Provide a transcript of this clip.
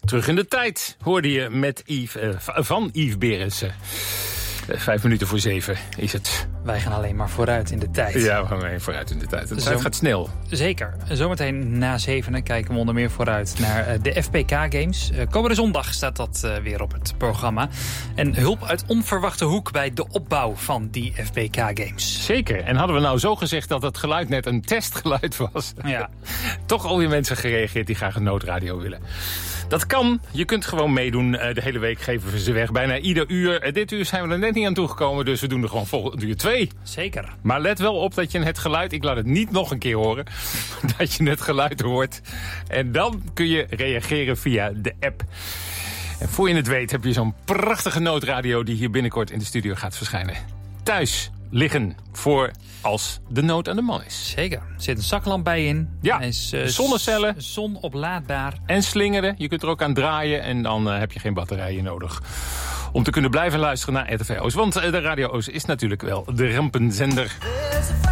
Terug in de tijd hoorde je met van Yves Berendsen. 5 minuten voor 7 is het. Wij gaan alleen maar vooruit in de tijd. Ja, we gaan alleen vooruit in de tijd. De tijd gaat snel. Zeker. Zometeen na 7 kijken we onder meer vooruit naar de FPK-games. Komende zondag staat dat weer op het programma. En hulp uit onverwachte hoek bij de opbouw van die FPK-games. Zeker. En hadden we nou zo gezegd dat het geluid net een testgeluid was? Ja. Toch alweer mensen gereageerd die graag een noodradio willen. Dat kan. Je kunt gewoon meedoen. De hele week geven we ze weg. Bijna ieder uur. Dit uur zijn we er net niet aan toegekomen. Dus we doen er gewoon volgend uur 2. Zeker. Maar let wel op dat je het geluid... Ik laat het niet nog een keer horen. Dat je het geluid hoort. En dan kun je reageren via de app. En voor je het weet heb je zo'n prachtige noodradio... die hier binnenkort in de studio gaat verschijnen. Thuis liggen voor als de nood aan de man is. Zeker. Er zit een zaklamp bij in. Ja, hij is, zonnecellen. Zonoplaadbaar. En slingeren. Je kunt er ook aan draaien en dan heb je geen batterijen nodig. Om te kunnen blijven luisteren naar RTV Oost. Want de Radio Oost is natuurlijk wel de rampenzender.